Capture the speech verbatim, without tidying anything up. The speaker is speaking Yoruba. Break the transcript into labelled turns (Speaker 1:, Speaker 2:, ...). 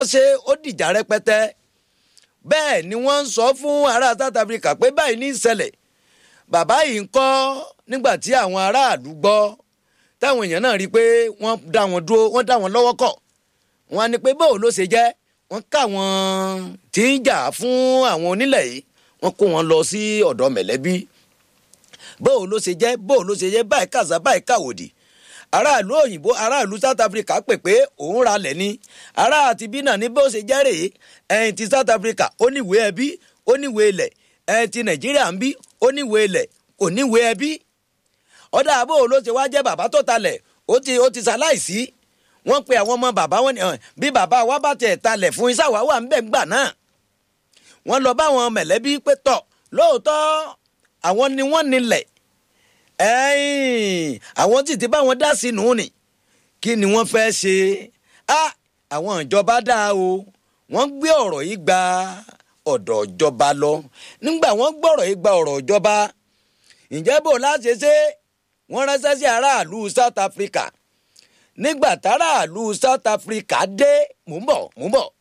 Speaker 1: ṣe ó dìjà rẹpẹtẹ bẹ́ẹ̀ ni wọ́n ń sọ fún ará South Africa pé báyìí ní ìṣẹ̀lẹ̀ bàbá yìí ń kọ́ nígbà tí àwọn aráàlú gbọ́ táwọn èèyàn náà rí i pé wọ́n dá wọn dúró wọ́n dá wọn lọ́wọ́ kọ̀ wọ́n á ní pé bóò ló ṣe jẹ́ wọ́n káwọn tí ń jà fún àwọn onílẹ̀ yìí wọ́n kó wọn lọ sí ọ̀dọ̀ mẹ̀lẹ́bí bóò ló ṣe jẹ́ bóò ló ṣe jẹ́ báyìí kàṣà báyìí kàwòdì aráàlú òyìnbó aráàlú South Africa pè pé òun ralẹ̀ ni ará àti bí náà ní bó ṣe jẹ́ rèé ẹ̀yìn ti South Africa ó níwèé ẹbí ó níwèé ilẹ̀ ẹ̀yìn ti Nàìjíríà ń bí ó níwèé ilẹ̀ kò níwèé ẹbí ọ̀dà àbò ló ṣe wá jẹ́ bàbá tó talẹ̀ ó ti ó ti ṣaláìsí wọ́n pe àwọn ọmọ bàbá wọn ni bí bàbá wa bá tẹ̀ talẹ̀ fún iṣẹ́ àwa wà ń bẹ̀ gbà náà wọ́n lọ bá àwọn mẹ̀lẹ́bí pé tọ̀ lóòótọ́ àwọn ni wọ́n nílẹ̀ ẹ̀yìn àwọn tí ti bá wọn dá sínú ni kí ni wọ́n fẹ́ ṣe á àwọn ìjọba dá o wọ́n gbé ọ̀rọ̀ yìí gba ọ̀dọ̀ ìjọba lọ nígbà wọ́n gbọ́rọ̀ yìí gba ọ̀rọ̀ ìjọba ǹjẹ́ bò láṣẹ ṣe wọ́n ránṣẹ́ sí aráàlú South Africa nígbà táráàlú South Africa dé mò ń bọ̀ mò ń bọ̀